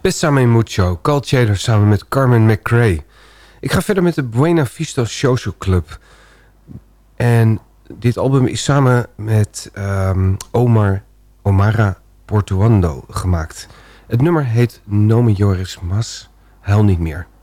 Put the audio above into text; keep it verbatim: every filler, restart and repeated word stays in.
Bésame Mucho, Carl Chader samen met Carmen McRae. Ik ga verder met de Buena Vista Social Club. En dit album is samen met um, Omar Omara Portuondo gemaakt. Het nummer heet No Me Llores Mas, Huil niet meer.